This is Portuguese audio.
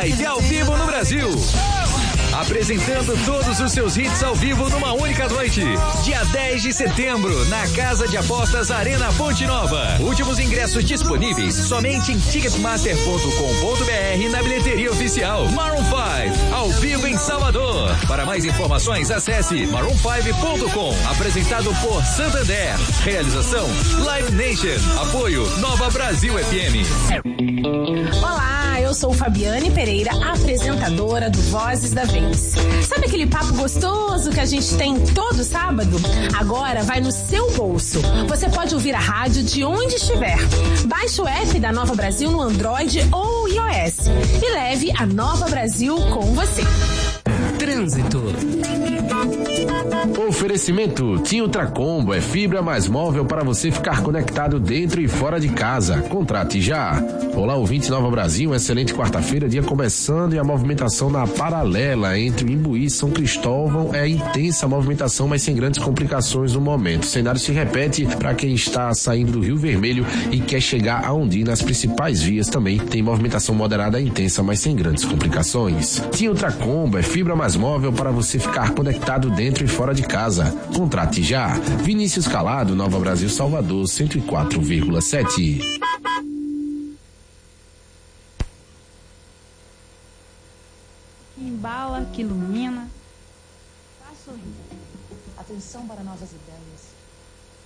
Five ao vivo no Brasil. Apresentando todos os seus hits ao vivo numa única noite. Dia 10 de setembro, na Casa de Apostas Arena Fonte Nova. Últimos ingressos disponíveis somente em ticketmaster.com.br na bilheteria oficial. Maroon 5, ao vivo em Salvador. Para mais informações, acesse maroon5.com. Apresentado por Santander. Realização Live Nation. Apoio Nova Brasil FM. Olá, eu sou Fabiane Pereira, apresentadora do Vozes da Vez. Sabe aquele papo gostoso que a gente tem todo sábado? Agora vai no seu bolso. Você pode ouvir a rádio de onde estiver. Baixe o app da Nova Brasil no Android ou iOS e leve a Nova Brasil com você. Trânsito. Oferecimento TIM Ultracombo é fibra mais móvel para você ficar conectado dentro e fora de casa. Contrate já. Olá, ouvinte Nova Brasil, uma excelente quarta-feira, dia começando e a movimentação na paralela entre Imbuí e São Cristóvão é intensa a movimentação, mas sem grandes complicações no momento. O cenário se repete para quem está saindo do Rio Vermelho e quer chegar a Ondina. As principais vias também tem movimentação moderada e intensa, mas sem grandes complicações. TIM Ultracombo é fibra mais móvel para você ficar conectado dentro e fora de casa. Contrate já. Vinícius Calado, Nova Brasil, Salvador, 104,7. Que embala, que ilumina. Faz sorrir. Atenção para novas ideias.